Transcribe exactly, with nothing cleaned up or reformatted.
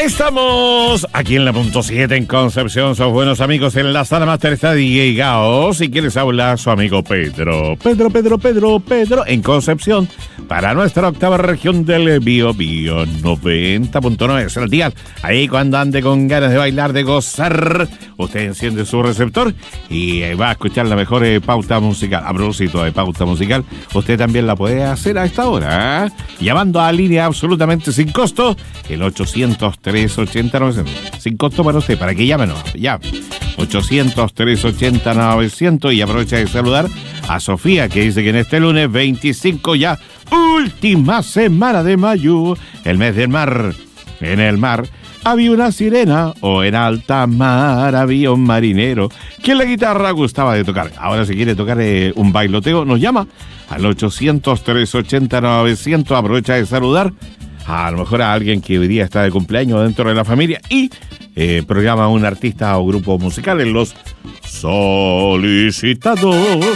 Estamos aquí en la punto siete en Concepción. Sos buenos amigos en la sala máster está D J Gao. Si quieres hablar, su amigo Pedro. Pedro, Pedro, Pedro, Pedro en Concepción. Para nuestra octava región del Bío Bío. noventa punto nueve es el día. Ahí cuando ande con ganas de bailar, de gozar, usted enciende su receptor y va a escuchar la mejor eh, pauta musical. A propósito de pauta musical, usted también la puede hacer a esta hora, ¿eh? Llamando a línea absolutamente sin costo, el ochocientos tres ochenta novecientos. Sin costo para usted, para que llámenos. Ya. ochocientos tres ochenta novecientos. Y aprovecha de saludar a Sofía, que dice que en este lunes veinticinco, ya última semana de mayo, el mes del mar, en el mar había una sirena, o en alta mar había un marinero que la guitarra gustaba de tocar. Ahora, si quiere tocar eh, un bailoteo, nos llama al ochocientos tres ochenta novecientos. Aprovecha de saludar a lo mejor a alguien que hoy día está de cumpleaños dentro de la familia y eh, programa a un artista o grupo musical en los solicitados.